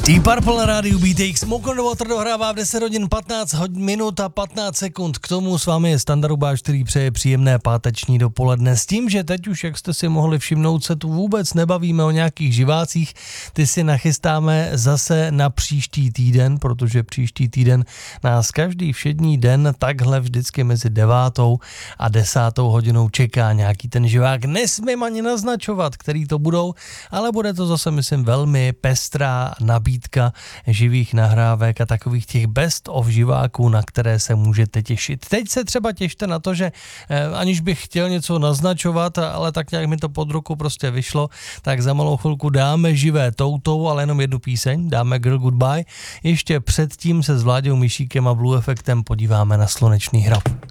Deep Purple na rádiu BTX. Smoke on the Water dohrává v 10 hodin 15 minut a 15 sekund. K tomu s vámi je Standa Rubáš, který přeje příjemné páteční dopoledne. S tím, že teď už, jak jste si mohli všimnout, se tu vůbec nebavíme o nějakých živácích. Ty si nachystáme zase na příští týden, protože příští týden nás každý všední den takhle vždycky mezi 9. a 10. hodinou čeká nějaký ten živák. Nesmím ani naznačovat, který to budou, ale bude to zase, myslím, velmi pestrá nabídka živých nahrávek a takových těch best of živáků, na které se můžete těšit. Teď se třeba těšte na to, že aniž bych chtěl něco naznačovat, ale tak nějak mi to pod ruku prostě vyšlo, tak za malou chvilku dáme živé toutou, ale jenom jednu píseň, dáme Girl Goodbye. Ještě předtím se s Vláďou Myšíkem a Blue Effectem podíváme na Slunečný hrad.